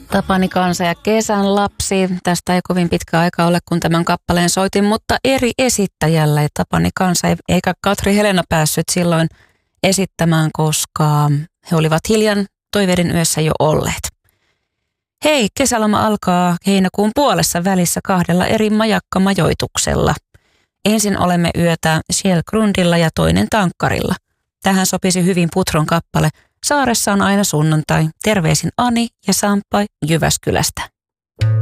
Tapani Kansa ja Kesän lapsi. Tästä ei kovin pitkä aika ole, kun tämän kappaleen soitin, mutta eri esittäjällä. Tapani Kansa eikä Katri Helena päässyt silloin esittämään, koska he olivat hiljan toiveiden yössä jo olleet. Hei, kesäloma alkaa heinäkuun puolessa välissä 2 eri majakkamajoituksella. Ensin olemme yötä Själgrundilla ja toinen Tankkarilla. Tähän sopisi hyvin Putron kappale Saaressa on aina sunnuntai. Terveisin Ani ja Sampai Jyväskylästä.